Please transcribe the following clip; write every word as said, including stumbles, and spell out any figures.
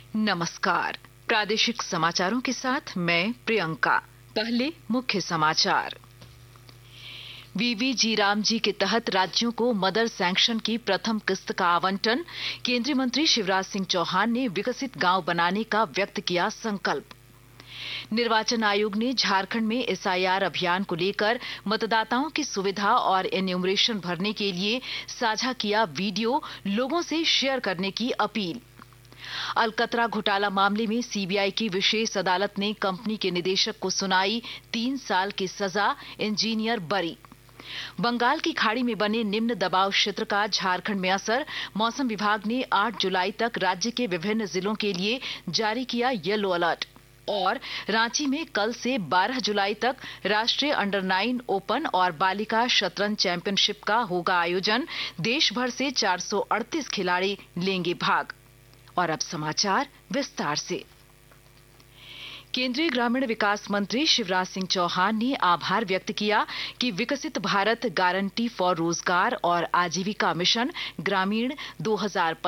नमस्कार। प्रादेशिक समाचारों के साथ मैं प्रियंका। पहले मुख्य समाचार। वीवी रामजी के तहत राज्यों को मदर सैंक्शन की प्रथम किस्त का आवंटन। केंद्रीय मंत्री शिवराज सिंह चौहान ने विकसित गांव बनाने का व्यक्त किया संकल्प। निर्वाचन आयोग ने झारखंड में एसआईआर अभियान को लेकर मतदाताओं की सुविधा और एन्यूमरेशन भरने के लिए साझा किया वीडियो, लोगों से शेयर करने की अपील। अलकतरा घोटाला मामले में सीबीआई की विशेष अदालत ने कंपनी के निदेशक को सुनाई तीन साल की सजा, इंजीनियर बरी। बंगाल की खाड़ी में बने निम्न दबाव क्षेत्र का झारखंड में असर। मौसम विभाग ने आठ जुलाई तक राज्य के विभिन्न जिलों के लिए जारी किया येलो अलर्ट। और रांची में कल से बारह जुलाई तक राष्ट्रीय अंडर नाइन ओपन और बालिका शतरंज चैंपियनशिप का होगा आयोजन। देश भर से चार सौ अड़तीस खिलाड़ी लेंगे भाग। और अब समाचार विस्तार से। केंद्रीय ग्रामीण विकास मंत्री शिवराज सिंह चौहान ने आभार व्यक्त किया कि विकसित भारत गारंटी फॉर रोजगार और आजीविका मिशन ग्रामीण दो हज़ार